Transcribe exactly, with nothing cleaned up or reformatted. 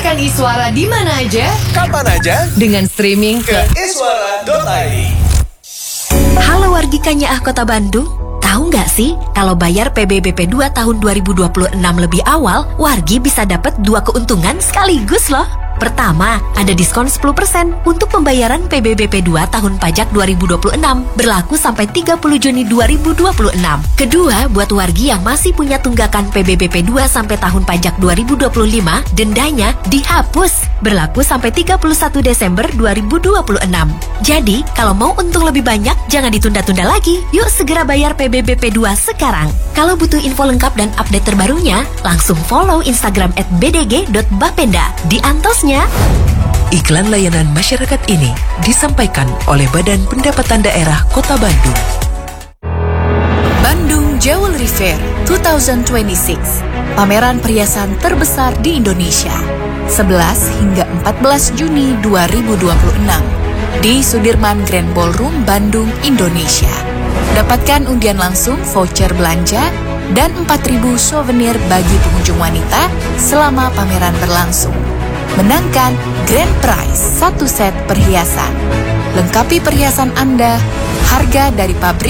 Dengarkan Iswara di mana aja, kapan aja, dengan streaming ke iswara dot i d. Halo wargi Kanyaah Kota Bandung. Tahu nggak sih, kalau bayar P B B P dua tahun dua ribu dua puluh enam lebih awal, wargi bisa dapat dua keuntungan sekaligus loh. Pertama, ada diskon sepuluh persen untuk pembayaran P B B P dua tahun pajak dua ribu dua puluh enam, berlaku sampai tiga puluh Juni dua ribu dua puluh enam. Kedua, buat wargi yang masih punya tunggakan P B B P dua sampai tahun pajak dua ribu dua puluh lima, dendanya dihapus, berlaku sampai tiga puluh satu Desember dua ribu dua puluh enam. Jadi, kalau mau untung lebih banyak, jangan ditunda-tunda lagi. Yuk segera bayar P B B P dua sekarang. Kalau butuh info lengkap dan update terbarunya, langsung follow Instagram at b d g dot bapenda. Di antosnya. Iklan layanan masyarakat ini disampaikan oleh Badan Pendapatan Daerah Kota Bandung. Bandung Jewelry Fair dua ribu dua puluh enam, pameran perhiasan terbesar di Indonesia, sebelas hingga empat belas Juni dua ribu dua puluh enam, di Sudirman Grand Ballroom, Bandung, Indonesia. Dapatkan undian langsung, voucher belanja, dan empat ribu souvenir bagi pengunjung wanita selama pameran berlangsung. Menangkan grand prize satu set perhiasan. Lengkapi perhiasan Anda, harga dari pabrik